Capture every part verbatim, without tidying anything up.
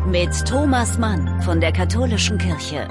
mit Thomas Mann von der Katholischen Kirche.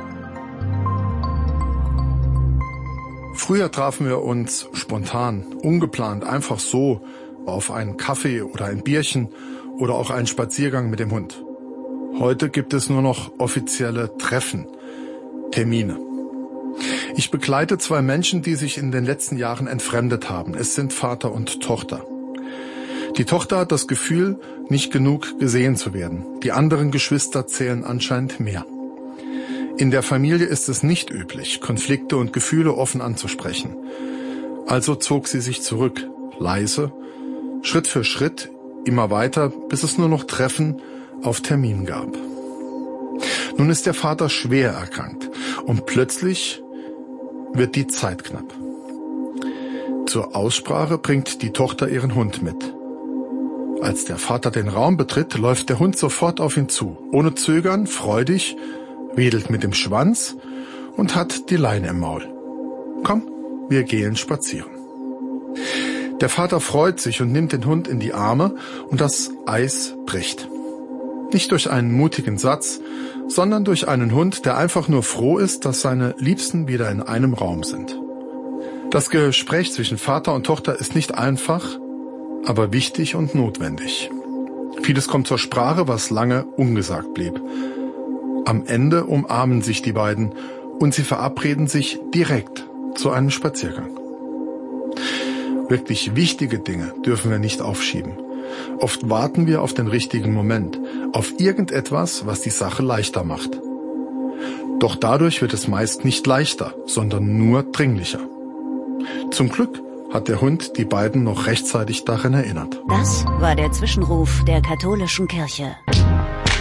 Früher trafen wir uns spontan, ungeplant, einfach so auf einen Kaffee oder ein Bierchen oder auch einen Spaziergang mit dem Hund. Heute gibt es nur noch offizielle Treffen, Termine. Ich begleite zwei Menschen, die sich in den letzten Jahren entfremdet haben. Es sind Vater und Tochter. Die Tochter hat das Gefühl, nicht genug gesehen zu werden. Die anderen Geschwister zählen anscheinend mehr. In der Familie ist es nicht üblich, Konflikte und Gefühle offen anzusprechen. Also zog sie sich zurück, leise, Schritt für Schritt, immer weiter, bis es nur noch Treffen auf Termin gab. Nun ist der Vater schwer erkrankt und plötzlich wird die Zeit knapp. Zur Aussprache bringt die Tochter ihren Hund mit. Als der Vater den Raum betritt, läuft der Hund sofort auf ihn zu, ohne Zögern, freudig, wedelt mit dem Schwanz und hat die Leine im Maul. Komm, wir gehen spazieren. Der Vater freut sich und nimmt den Hund in die Arme und das Eis bricht. Nicht durch einen mutigen Satz, sondern durch einen Hund, der einfach nur froh ist, dass seine Liebsten wieder in einem Raum sind. Das Gespräch zwischen Vater und Tochter ist nicht einfach, aber wichtig und notwendig. Vieles kommt zur Sprache, was lange ungesagt blieb. Am Ende umarmen sich die beiden und sie verabreden sich direkt zu einem Spaziergang. Wirklich wichtige Dinge dürfen wir nicht aufschieben. Oft warten wir auf den richtigen Moment, auf irgendetwas, was die Sache leichter macht. Doch dadurch wird es meist nicht leichter, sondern nur dringlicher. Zum Glück hat der Hund die beiden noch rechtzeitig daran erinnert. Das war der Zwischenruf der Katholischen Kirche.